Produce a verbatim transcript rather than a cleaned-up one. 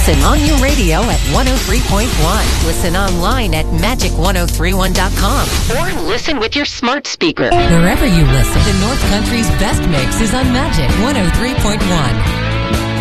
Listen on your radio at one oh three point one. Listen online at magic ten thirty-one dot com. Or listen with your smart speaker. Wherever you listen, the North Country's best mix is on Magic one oh three point one.